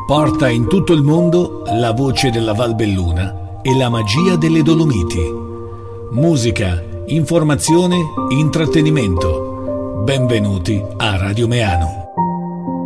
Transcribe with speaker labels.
Speaker 1: Porta in tutto il mondo la voce della Valbelluna e la magia delle Dolomiti. Musica, informazione, intrattenimento. Benvenuti a Radio Meano.